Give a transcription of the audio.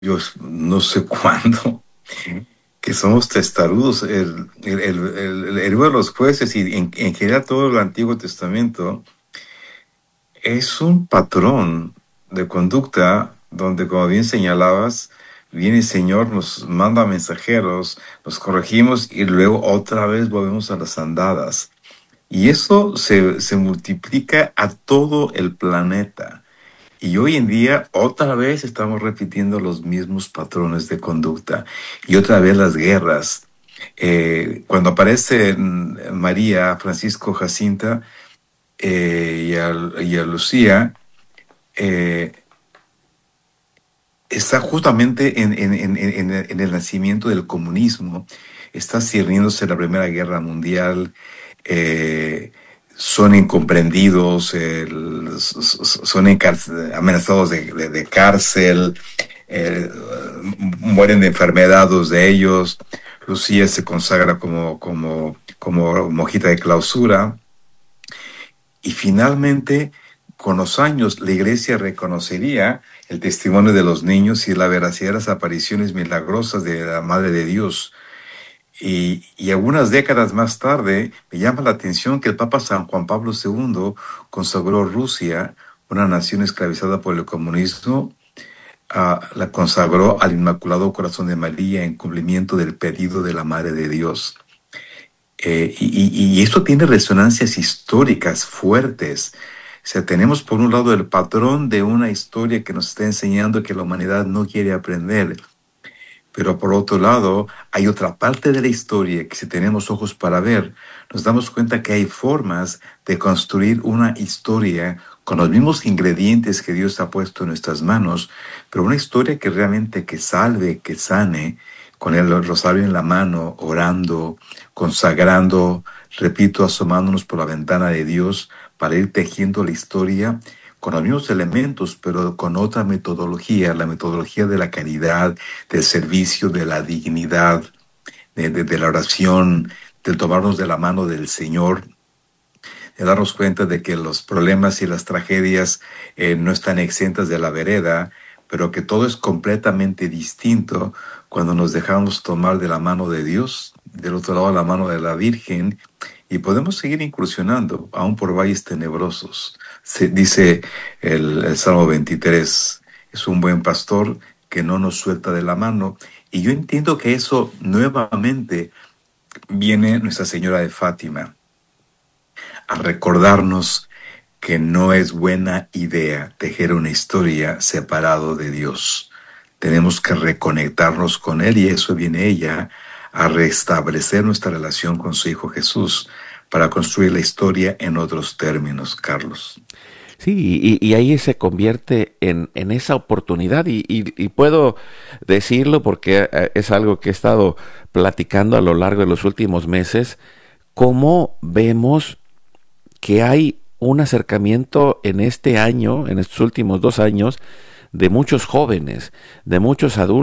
Dios, no sé cuándo, que somos testarudos. El libro de los jueces y en general todo el Antiguo Testamento es un patrón de conducta donde, como bien señalabas, viene el Señor, nos manda mensajeros, nos corregimos y luego otra vez volvemos a las andadas. Y eso se multiplica a todo el planeta. Y hoy en día otra vez estamos repitiendo los mismos patrones de conducta y otra vez las guerras. Cuando aparece María, Francisco, Jacinta y a Lucía, eh, está justamente en el nacimiento del comunismo, está sirviéndose la Primera Guerra Mundial, eh, son incomprendidos, son amenazados de cárcel, eh, mueren de enfermedades de ellos. Lucía se consagra como monjita de clausura. Y finalmente, con los años, la iglesia reconocería el testimonio de los niños y la veracidad de las apariciones milagrosas de la Madre de Dios. Y algunas décadas más tarde, me llama la atención que el Papa San Juan Pablo II consagró Rusia, una nación esclavizada por el comunismo, la consagró al Inmaculado Corazón de María en cumplimiento del pedido de la Madre de Dios. Y esto tiene resonancias históricas fuertes. O sea, tenemos por un lado el patrón de una historia que nos está enseñando que la humanidad no quiere aprender, pero por otro lado hay otra parte de la historia que, si tenemos ojos para ver, nos damos cuenta que hay formas de construir una historia con los mismos ingredientes que Dios ha puesto en nuestras manos, pero una historia que realmente que salve, que sane, con el rosario en la mano, orando, consagrando, repito, asomándonos por la ventana de Dios para ir tejiendo la historia con los mismos elementos, pero con otra metodología, la metodología de la caridad, del servicio, de la dignidad, de la oración, del tomarnos de la mano del Señor, de darnos cuenta de que los problemas y las tragedias no están exentas de la vereda, pero que todo es completamente distinto cuando nos dejamos tomar de la mano de Dios, del otro lado la mano de la Virgen, y podemos seguir incursionando, aún por valles tenebrosos. Dice el Salmo 23, es un buen pastor que no nos suelta de la mano. Y yo entiendo que eso nuevamente viene Nuestra Señora de Fátima a recordarnos que no es buena idea tejer una historia separado de Dios. Tenemos que reconectarnos con Él, y eso viene ella a restablecer nuestra relación con su Hijo Jesús para construir la historia en otros términos, Carlos. Sí, y ahí se convierte en esa oportunidad y puedo decirlo porque es algo que he estado platicando a lo largo de los últimos meses, cómo vemos que hay un acercamiento en este año, en estos últimos 2 años, de muchos jóvenes, de muchos adultos,